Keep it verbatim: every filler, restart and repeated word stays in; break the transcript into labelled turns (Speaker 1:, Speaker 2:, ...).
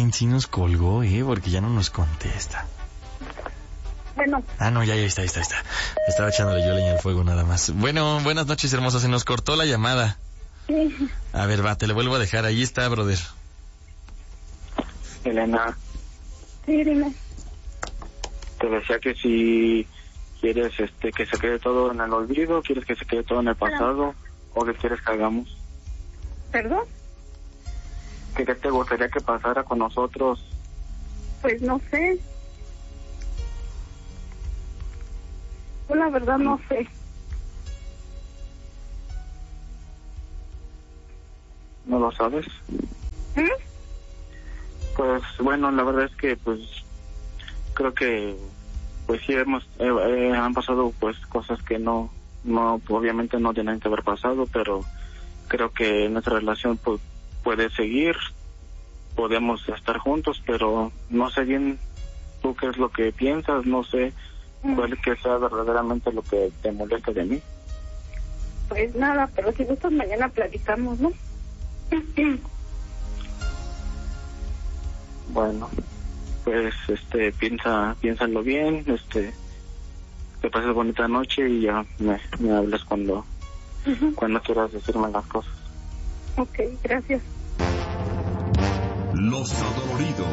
Speaker 1: creen? Sí nos colgó, ¿eh? Porque ya no nos contesta.
Speaker 2: Bueno.
Speaker 1: Ah, no, ya, ya está, ya está, ya está. Estaba echándole yo leña al fuego nada más. Bueno, buenas noches, hermosa. Se nos cortó la llamada.
Speaker 2: Sí.
Speaker 1: A ver, va, te le vuelvo a dejar. Ahí está, brother.
Speaker 3: Elena.
Speaker 2: Sí, dime.
Speaker 3: Te decía que si quieres este que se quede todo en el olvido, quieres que se quede todo en el pasado, o qué quieres que hagamos.
Speaker 2: ¿Perdón?
Speaker 3: ¿Qué, qué te gustaría que pasara con nosotros?
Speaker 2: Pues no sé. Yo la verdad no sé.
Speaker 3: ¿No lo sabes?
Speaker 2: ¿Mm?
Speaker 3: Pues bueno, la verdad es que pues creo que pues sí hemos eh, eh, han pasado pues cosas que no no obviamente no tienen que haber pasado, pero creo que nuestra relación pues, puede seguir, podemos estar juntos, pero no sé bien tú qué es lo que piensas, no sé cuál que sea verdaderamente lo que te molesta de mí.
Speaker 2: Pues nada, pero si gustas mañana platicamos, ¿no?
Speaker 3: Bueno, pues este piensa piénsalo bien, este que pases bonita noche y ya me, me hablas cuando uh-huh. cuando quieras decirme las cosas.
Speaker 2: Ok, gracias.
Speaker 4: Los Adoloridos.